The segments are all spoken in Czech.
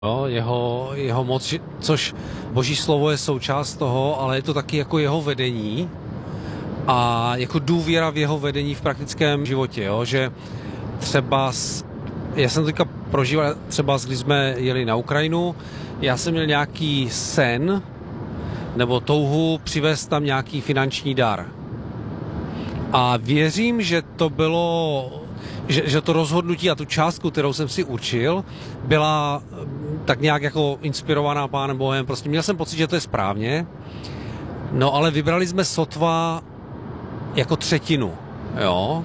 Jo, jeho moc, což Boží slovo je součást toho, ale je to taky jako jeho vedení a jako důvěra v jeho vedení v praktickém životě, jo, že třeba já jsem teďka prožíval třeba, když jsme jeli na Ukrajinu, já jsem měl nějaký sen nebo touhu přivést tam nějaký finanční dar. A věřím, že to bylo, že to rozhodnutí a tu částku, kterou jsem si určil, byla tak nějak jako inspirovaná Pánem Bohem. Prostě měl jsem pocit, že to je správně. No ale vybrali jsme sotva jako třetinu, jo.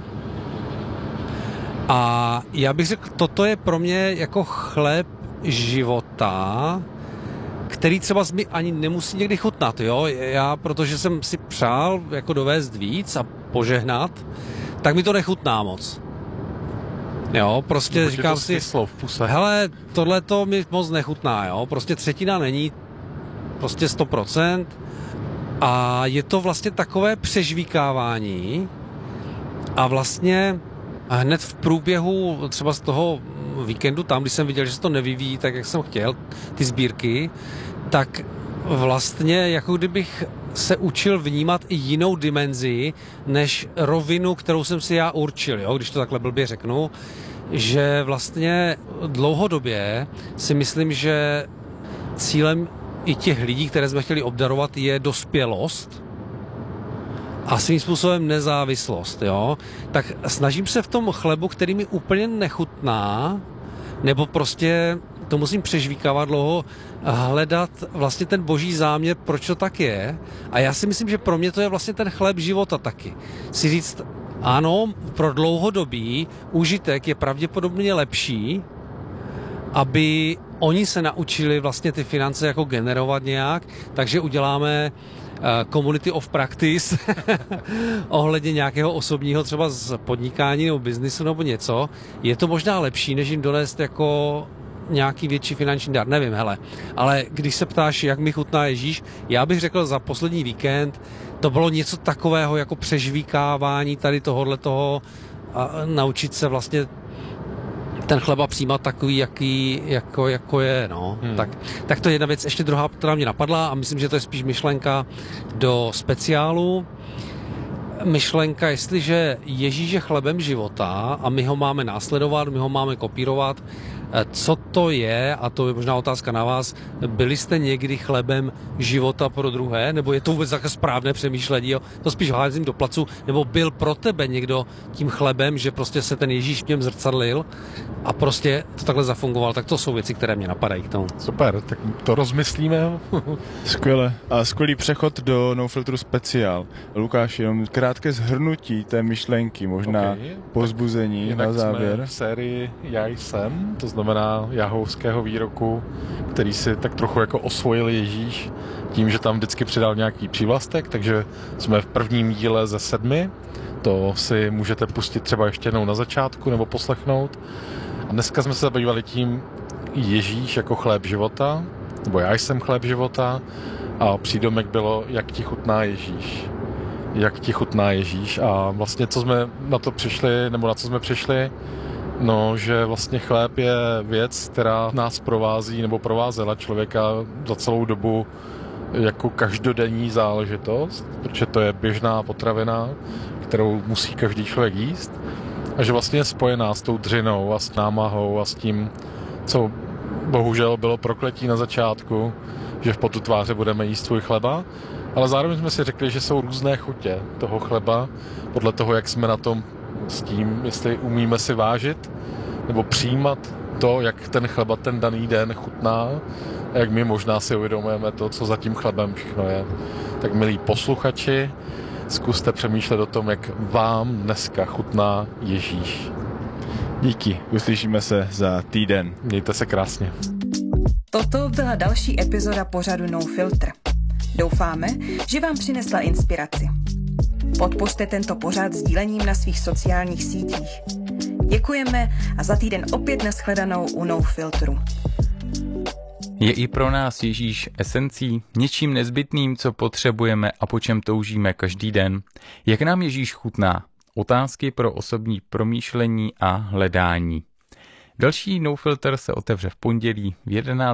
A já bych řekl, toto je pro mě jako chléb života, který třeba mi ani nemusí někdy chutnat, jo. Já, protože jsem si přál jako dovést víc a požehnat, tak mi to nechutná moc. Jo, prostě říkám si, hele, tohle to mi moc nechutná, jo, prostě třetina není prostě 100% a je to vlastně takové přežvíkávání a vlastně hned v průběhu třeba z toho víkendu tam, když jsem viděl, že se to nevyvíjí tak, jak jsem chtěl, ty sbírky, tak vlastně jako kdybych se učil vnímat i jinou dimenzi, než rovinu, kterou jsem si já určil, jo? Když to takhle blbě řeknu, že vlastně dlouhodobě si myslím, že cílem i těch lidí, které jsme chtěli obdarovat, je dospělost a svým způsobem nezávislost, jo? Tak snažím se v tom chlebu, který mi úplně nechutná, nebo prostě to musím přežvíkávat dlouho, hledat vlastně ten boží záměr, proč to tak je. A já si myslím, že pro mě to je vlastně ten chléb života taky. Si říct, ano, pro dlouhodobý užitek je pravděpodobně lepší, aby oni se naučili vlastně ty finance jako generovat nějak, takže uděláme community of practice ohledně nějakého osobního třeba z podnikání nebo biznisu nebo něco. Je to možná lepší, než jim donést jako nějaký větší finanční dar, nevím, hele. Ale když se ptáš, jak mi chutná Ježíš, já bych řekl za poslední víkend, to bylo něco takového jako přežvíkávání tady tohohletoho a naučit se vlastně ten chleba přijímat takový, jaký jako je, no. Tak to je jedna věc. Ještě druhá, která mě napadla a myslím, že to je spíš myšlenka do speciálu. Myšlenka, jestliže Ježíš je chlebem života a my ho máme následovat, my ho máme kopírovat, co to je, a to je možná otázka na vás, byli jste někdy chlebem života pro druhé, nebo je to vůbec takové správné přemýšlení, jo? To spíš házím do placu, nebo byl pro tebe někdo tím chlebem, že prostě se ten Ježíš v něm zrcadlil a prostě to takhle zafungoval, tak to jsou věci, které mě napadají k tomu. Super, tak to rozmyslíme. Skvěle. A skvělý přechod do No Filtru speciál. Lukáš, jenom krátké shrnutí té myšlenky, možná povzbuzení na závěr. Jsme v sérii Já jsem, to znamená jahovského výroku, který si tak trochu jako osvojil Ježíš tím, že tam vždycky přidal nějaký přívlastek, takže jsme v prvním díle ze 7. To si můžete pustit třeba ještě jednou na začátku nebo poslechnout. A dneska jsme se zabývali tím Ježíš jako chléb života, nebo já jsem chléb života a přídomek bylo, jak ti chutná Ježíš. Jak ti chutná Ježíš a vlastně co jsme na to přišli, nebo na co jsme přišli, no, že vlastně chléb je věc, která nás provází nebo provázela člověka za celou dobu jako každodenní záležitost, protože to je běžná potravina, kterou musí každý člověk jíst a že vlastně je spojená s tou dřinou a s námahou a s tím, co bohužel bylo prokletí na začátku, že v potu tváře budeme jíst svůj chleba, ale zároveň jsme si řekli, že jsou různé chutě toho chleba podle toho, jak jsme na tom s tím, jestli umíme si vážit nebo přijímat to, jak ten chleba ten daný den chutná a jak my možná si uvědomujeme to, co za tím chlebem všechno je. Tak milí posluchači, zkuste přemýšlet o tom, jak vám dneska chutná Ježíš. Díky, uslyšíme se za týden. Mějte se krásně. Toto byla další epizoda pořadu No Filter. Doufáme, že vám přinesla inspiraci. Podpořte tento pořad sdílením na svých sociálních sítích. Děkujeme a za týden opět nashledanou u No Filtru. Je i pro nás Ježíš esencí, něčím nezbytným, co potřebujeme a po čem toužíme každý den. Jak nám Ježíš chutná? Otázky pro osobní promýšlení a hledání. Další No Filter se otevře v pondělí v 11